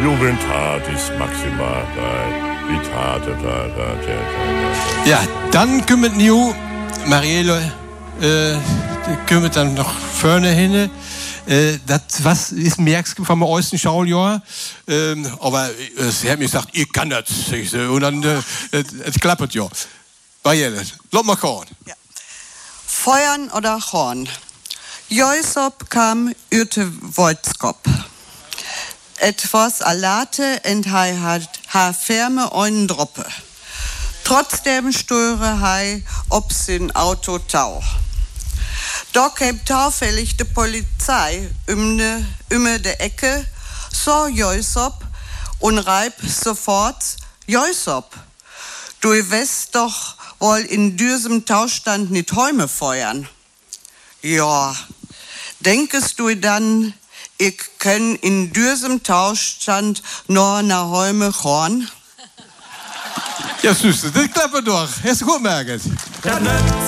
Juventatis maxima, Ja, dann kümmert New, Marielle, kümmert dann noch vorne hin. Das was ist merkst du vom ersten Schuljahr, aber sie hat mir gesagt, ich kann das. Und dann es klappt ja. Marielle, lass mal kommen. Ja. Feuern oder Horn. Joisop kam ute Wolskop. Etwas Alate und hei hat Ferme einen Droppe. Trotzdem störe hei ob sin Auto tau. Doch käm taufällig de Polizei ümme de Ecke, so Joisop und reib sofort Joisop. Du weißt doch wohl in diesem Tauschstand nicht Häume feuern. Ja, denkest du dann, ich kann in diesem Tauschstand nur nach Häume horn? Ja, Süße, das klappt doch. Hast du gut merkt.